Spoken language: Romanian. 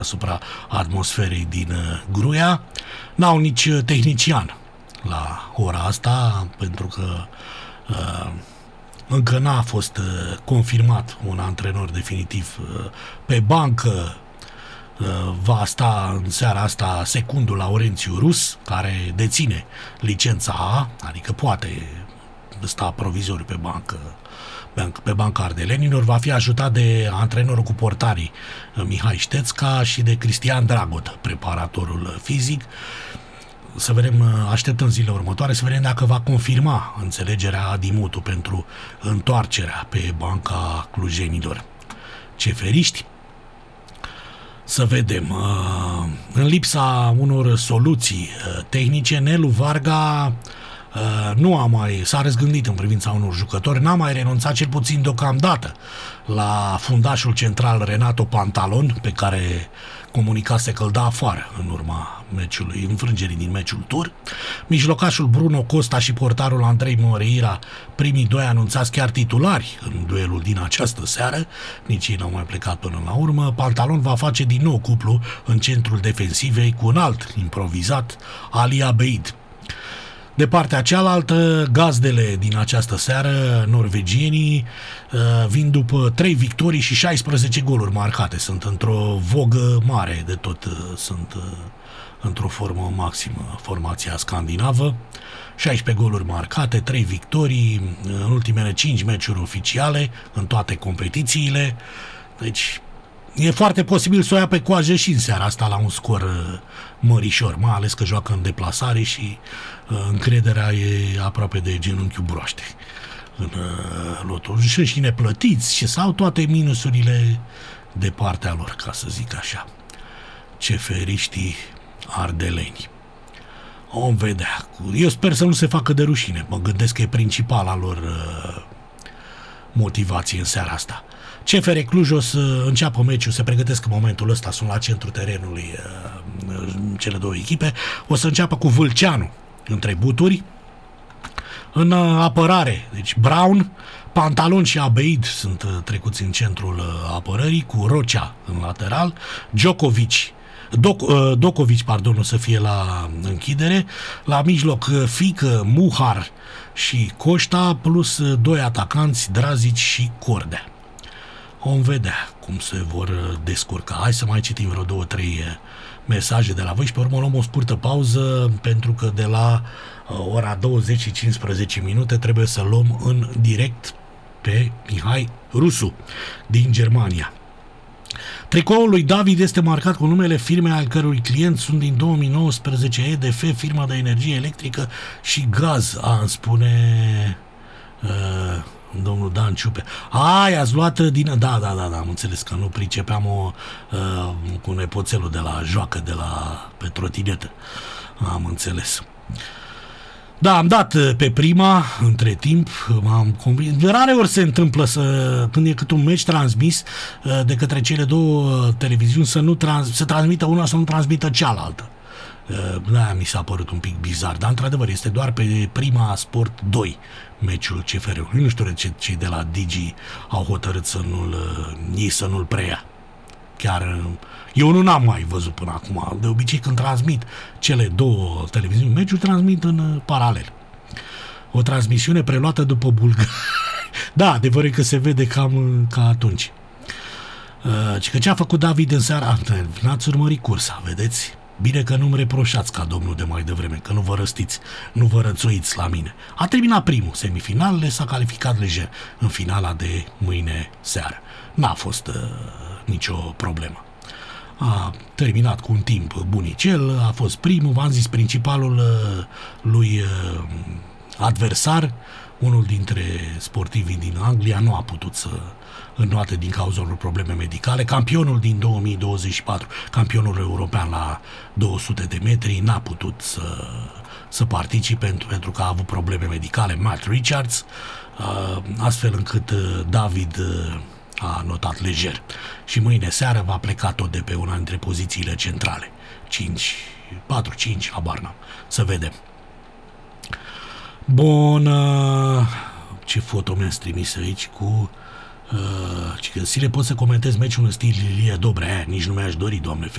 asupra atmosferei din Gruia. N-au nici tehnician la ora asta, pentru că încă n-a fost confirmat un antrenor definitiv pe bancă. Va sta în seara asta secundul Laurențiu Rus, care deține licența A, adică poate sta provizoriu pe banca ardelenilor. Va fi ajutat de antrenorul cu portarii Mihai Ștețca și de Cristian Dragot, preparatorul fizic. Să vedem, așteptăm zilele următoare să vedem dacă va confirma înțelegerea Adi Mutu pentru întoarcerea pe banca clujenilor ceferiști. Să vedem, în lipsa unor soluții tehnice, Nelu Varga s-a răzgândit în privința unor jucători, n-a mai renunțat cel puțin deocamdată la fundașul central Renato Pantalon, pe care comunicase că îl dă afară în urma meciului, înfrângerii din meciul tur. Mijlocașul Bruno Costa și portarul Andrei Moreira, primii doi anunțați chiar titulari în duelul din această seară, nici ei n-au mai plecat până la urmă. Pantalon va face din nou cuplu în centrul defensivei cu un alt improvizat, Ali Abeid. De partea cealaltă, gazdele din această seară, norvegienii, vin după 3 victorii și 16 goluri marcate. Sunt într-o vogă mare de tot, sunt într-o formă maximă formația scandinavă. 16 goluri marcate, 3 victorii în ultimele 5 meciuri oficiale, în toate competițiile. Deci e foarte posibil să o ia pe coajă și în seara asta la un scor mărișor, mai ales că joacă în deplasare și încrederea e aproape de genunchiul broaște în lotul. Și neplătiți și sau toate minusurile de partea lor, ca să zic așa. Ceferiștii ardeleni. Vom vedea. Eu sper să nu se facă de rușine. Mă gândesc că e principala lor motivație în seara asta. CFR Cluj o să înceapă meciul, se pregătesc în momentul ăsta, sunt la centrul terenului cele două echipe. O să înceapă cu Vâlceanu între buturi. În apărare, deci Brown, Pantalon și Abeid sunt trecuți în centrul apărării, cu Rocea în lateral, Docovici, o să fie la închidere, la mijloc Fică, Muhar și Coșta, plus 2 atacanți, Drazici și Cordea. Vom vedea cum se vor descurca. Hai să mai citim vreo 2-3 mesaje de la voi și pe urmă luăm o scurtă pauză, pentru că de la ora 20 și 15 minute trebuie să luăm în direct pe Mihai Rusu din Germania. Tricoul lui David este marcat cu numele firmei al cărui client sunt din 2019 EDF, firma de energie electrică și gaz. Îmi spune domnul Dan Ciupe. I-ați luat din... Da, am înțeles că nu pricepeam cu nepoțelul de la joacă, de la pe trotinetă. Am înțeles. Da, am dat pe prima, între timp, m-am convins. De rare ori se întâmplă când e cât un meci transmis de către cele două televiziuni să transmită una, să nu transmită cealaltă. Da, mi s-a părut un pic bizar, dar într-adevăr este doar pe Prima Sport 2 meciul CFR-ului. Nu știu de ce cei de la Digi au hotărât să nu-l preia. Chiar eu nu n-am mai văzut până acum. De obicei când transmit cele două televiziuni meciul, transmit în paralel. O transmisiune preluată după Bulgaria. Da, adevărul e că se vede cam ca atunci. Că ce a făcut David în seara? N-ați urmărit cursa, vedeți? Bine că nu-mi reproșați ca domnul de mai devreme, că nu vă răstiți, nu vă rățuiți la mine. A terminat primul semifinalele, s-a calificat lejer în finala de mâine seară. N-a fost nicio problemă. A terminat cu un timp bunicel, a fost primul, v-am zis, principalul lui adversar, unul dintre sportivii din Anglia, nu a putut să înnoate din cauza unor probleme medicale. Campionul din 2024, campionul european la 200 de metri, n-a putut să participe pentru că a avut probleme medicale, Matt Richards, astfel încât David a notat lejer. Și mâine seară va pleca tot de pe una dintre pozițiile centrale. 4-5, habar n-am. Să vedem. Bun, ce foto mi-ați trimis aici cu că si le pot să comentez meciul în stil Ilie Dobrea, nici nu mi-aș dori, Doamne